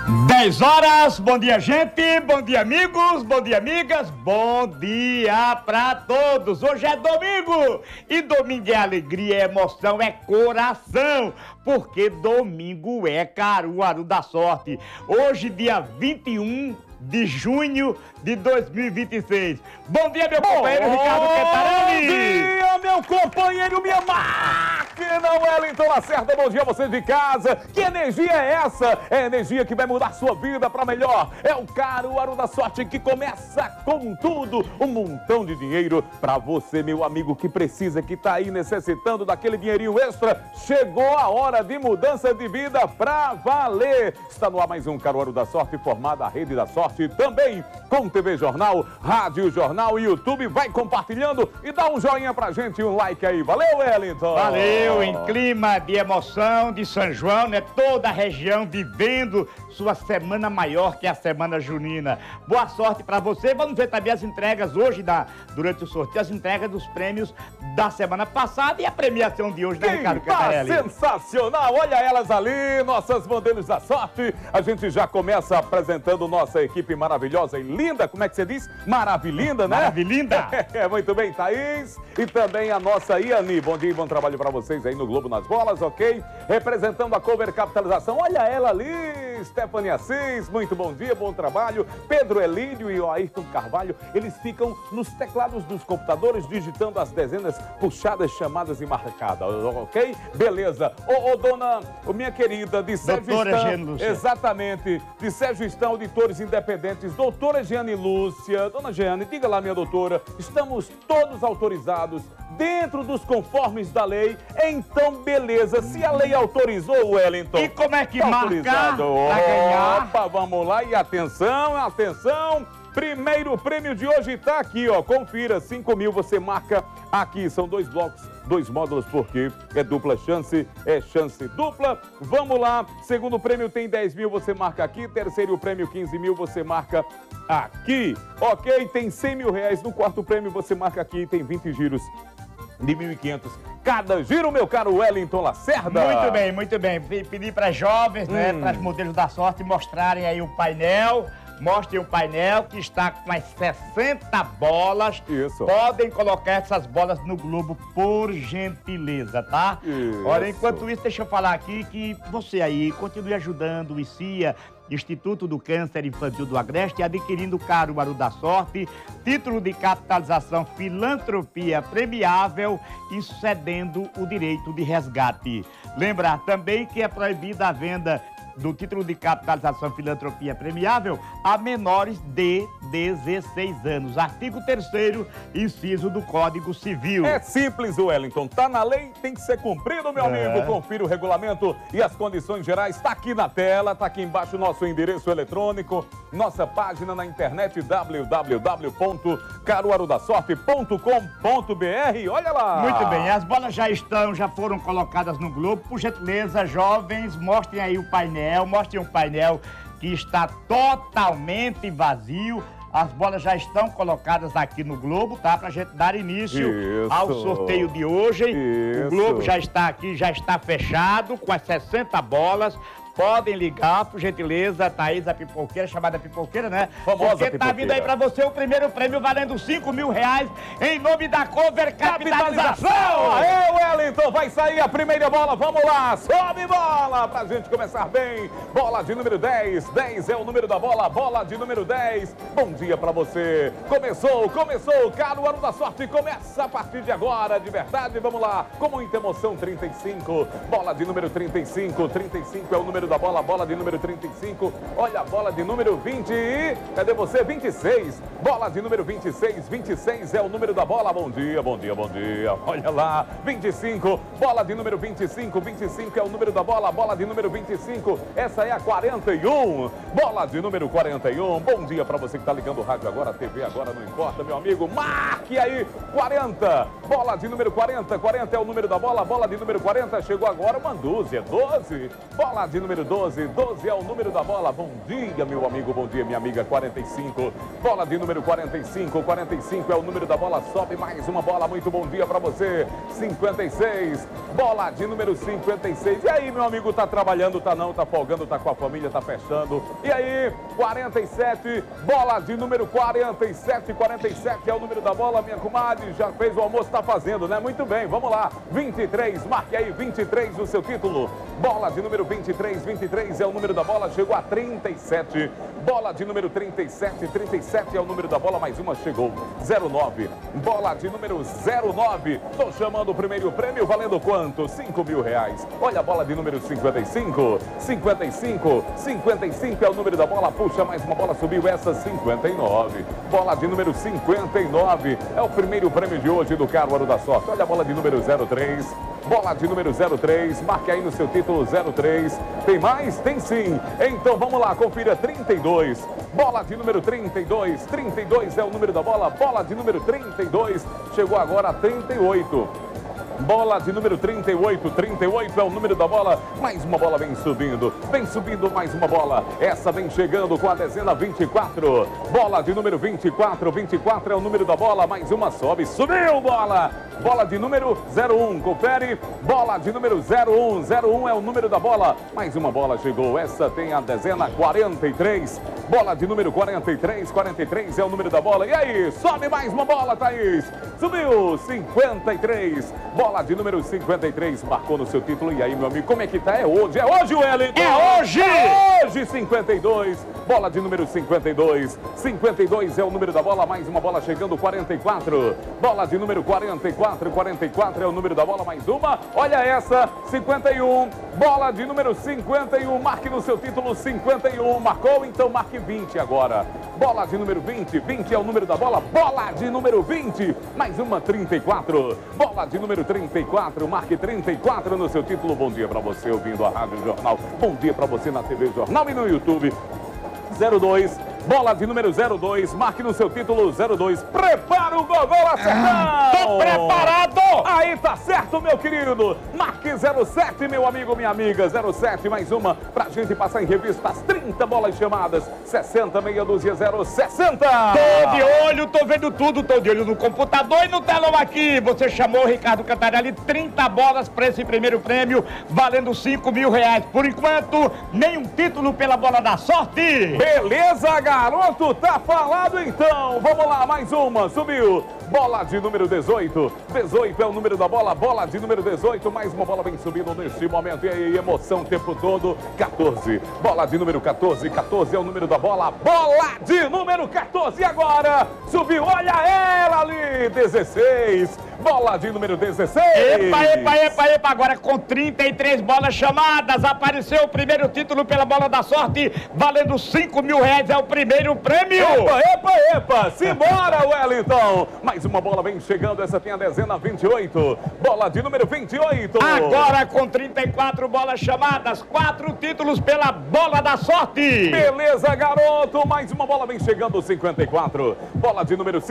10 horas, bom dia, gente, bom dia, amigos, bom dia, amigas, bom dia pra todos. Hoje é domingo e domingo é alegria, é emoção, é coração, porque domingo é Caruaru da Sorte. Hoje, dia 21 de junho de 2026. Bom dia, meu companheiro Ricardo Cantarelli. Bom dia, meu companheiro, minha máquina, Wellington Lacerda. Bom dia a vocês de casa. Que energia é essa? É a energia que vai mudar sua vida para melhor. É o Caruaru da Sorte que começa com tudo. Um montão de dinheiro para você, meu amigo, que precisa, que tá aí necessitando daquele dinheirinho extra. Chegou a hora de mudança de vida pra valer. Está no ar mais um Caruaru da Sorte, formada a Rede da Sorte. Também com TV Jornal, Rádio Jornal e YouTube. Vai compartilhando e dá um joinha pra gente, um like aí. Valeu, Wellington! Valeu, em clima de emoção de São João, né? Toda a região vivendo sua semana maior, que é a Semana Junina. Boa sorte pra você. Vamos ver também as entregas hoje, durante o sorteio, as entregas dos prêmios da semana passada e a premiação de hoje, né, Ricardo Cantarelli? Sensacional! Olha elas ali, nossas modelos da sorte. A gente já começa apresentando nossa equipe maravilhosa e linda. Como é que você diz? Maravilinda, né? Maravilinda! Muito bem, Thaís. E também a nossa Iane. Bom dia e bom trabalho pra vocês aí no Globo nas Bolas, ok? Representando a Cover Capitalização. Olha ela ali, Stephanie Assis. Muito bom dia, bom trabalho. Pedro Elídio e o Ayrton Carvalho. Eles ficam nos teclados dos computadores digitando as dezenas puxadas, chamadas e marcadas, ok? Beleza. Dona, minha querida, de Sérgio Doutora Giane Lúcia. Exatamente. De Sérgio Estão, auditores independentes, doutora Giane Lúcia. Dona Giane, diga lá, minha doutora, estamos todos autorizados dentro dos conformes da lei, então beleza. Se a lei autorizou, Wellington... E como é que tá marca autorizado. pra ganhar? Opa, vamos lá e atenção, atenção. Primeiro prêmio de hoje tá aqui, ó. Confira, 5 mil você marca aqui. São 2 blocos, 2 módulos, porque é dupla chance, é chance dupla. Vamos lá. Segundo prêmio tem 10 mil, você marca aqui. Terceiro prêmio, 15 mil, você marca aqui. Ok? Tem 100 mil reais. No quarto prêmio, você marca aqui. Tem 20 giros de 1.500. Cada giro, meu caro Wellington Lacerda. Muito bem, muito bem. Pedir para jovens, né, para os modelos da sorte mostrarem aí o painel. Mostrem o painel que está com as 60 bolas. Isso. Podem colocar essas bolas no Globo, por gentileza, tá? Isso. Olha, enquanto isso, deixa eu falar aqui que você aí continue ajudando o ICIA, Instituto do Câncer Infantil do Agreste, adquirindo o Caruaru da Sorte, título de capitalização filantropia premiável e cedendo o direito de resgate. Lembrar também que é proibida a venda do título de capitalização filantropia premiável a menores de 16 anos. Artigo 3º, inciso do Código Civil. É simples, Wellington. Tá na lei, tem que ser cumprido, meu amigo. Confira o regulamento e as condições gerais. Tá aqui na tela, tá aqui embaixo o nosso endereço eletrônico, nossa página na internet www.caruarudasorte.com.br. Olha lá! Muito bem, as bolas já foram colocadas no Globo. Por gentileza, jovens, mostrem aí o painel. Mostrem um painel que está totalmente vazio. As bolas já estão colocadas aqui no Globo, tá? Pra gente dar início ao sorteio de hoje. O Globo já está aqui, já está fechado com as 60 bolas. Podem ligar, por gentileza, Thaís, a pipoqueira, chamada pipoqueira, né? Famosa porque tá vindo aí pra você o primeiro prêmio valendo 5 mil reais em nome da Cover Capitalização! Aê, Wellington, vai sair a primeira bola, vamos lá, sobe bola pra gente começar bem. Bola de número 10, 10 é o número da bola, bola de número 10. Bom dia pra você. Começou, Caruaru da Sorte começa a partir de agora, de verdade, vamos lá. Com muita emoção, 35, bola de número 35, 35 é o número da bola, bola de número 35, olha a bola de número 20, cadê você? 26, bola de número 26, 26 é o número da bola, bom dia, bom dia, bom dia, olha lá, 25, bola de número 25, 25 é o número da bola, bola de número 25, essa é a 41, bola de número 41, bom dia pra você que tá ligando o rádio agora, a TV agora, não importa, meu amigo, marque aí, 40, bola de número 40, 40 é o número da bola, bola de número 40, chegou agora uma dúzia, 12, bola de número número 12. 12 é o número da bola. Bom dia, meu amigo, bom dia, minha amiga. 45. Bola de número 45. 45 é o número da bola. Sobe mais uma bola. Muito bom dia pra você. 56. Bola de número 56. E aí, meu amigo, tá trabalhando, tá não, tá folgando, tá com a família, tá fechando. E aí, 47. Bola de número 47. 47 é o número da bola, minha comadre. Já fez o almoço, tá fazendo, né? Muito bem, vamos lá. 23, marque aí 23 o seu título. Bola de número 23, 23 é o número da bola, chegou a 37. Bola de número 37, 37 é o número da bola, mais uma chegou. 09, bola de número 09. Tô chamando o primeiro prêmio, valendo quanto? 5 mil reais. Olha a bola de número 55, 55, 55 é o número da bola, puxa mais uma bola, subiu essa 59. Bola de número 59 é o primeiro prêmio de hoje do Caruaru da Sorte. Olha a bola de número 03. Bola de número 03, marque aí no seu título 03. Tem mais? Tem sim. Então vamos lá, confira 32. Bola de número 32. 32 é o número da bola. Bola de número 32. Chegou agora a 38. Bola de número 38, 38 é o número da bola, mais uma bola vem subindo mais uma bola, essa vem chegando com a dezena 24, bola de número 24, 24 é o número da bola, mais uma sobe, subiu bola, bola de número 01, confere, bola de número 01, 01 é o número da bola, mais uma bola chegou, essa tem a dezena 43, bola de número 43, 43 é o número da bola, e aí, sobe mais uma bola, Thaís, subiu, 53, bola de número 53, marcou no seu título. E aí, meu amigo, como é que tá? É hoje, Wellington! É hoje! É hoje, 52. Bola de número 52. 52 é o número da bola, mais uma bola chegando, 44. Bola de número 44, 44 é o número da bola, mais uma. Olha essa, 51. Bola de número 51, marque no seu título 51. Marcou, então marque 20 agora. Bola de número 20, 20 é o número da bola. Bola de número 20, mais uma 34. Bola de número 34, marque 34 no seu título. Bom dia para você ouvindo a Rádio Jornal. Bom dia para você na TV Jornal e no YouTube. 02, bola de número 02, marque no seu título 02. Prepara o gogol, acertão! Tô preparado! Aí tá certo, meu querido. Marque 07, meu amigo, minha amiga. 07, mais uma pra gente passar em revista as 30 bolas chamadas. 60, meia dúzia, 060. Tô de olho, tô vendo tudo, tô de olho no computador e no telão aqui. Você chamou o Ricardo Cantarelli, 30 bolas para esse primeiro prêmio, valendo 5 mil reais. Por enquanto, nenhum título pela bola da sorte. Beleza, garoto, tá falado então. Vamos lá, mais uma, subiu. Bola de número 18. 18 é o número da bola. Bola de número 18. Mais uma bola vem subindo neste momento. E aí, emoção o tempo todo. 14. Bola de número 14. 14 é o número da bola. Bola de número 14 agora. Subiu. Olha ela ali. 16. Bola de número 16. Epa. Agora com 33 bolas chamadas. Apareceu o primeiro título pela bola da sorte. Valendo 5 mil reais. É o primeiro prêmio. Epa. Simbora, Wellington. Mais uma bola vem chegando, essa tem a dezena 28. Bola de número 28. Agora com 34 bolas chamadas, 4 títulos pela bola da sorte. Beleza, garoto. Mais uma bola vem chegando, 54. Bola de número 54.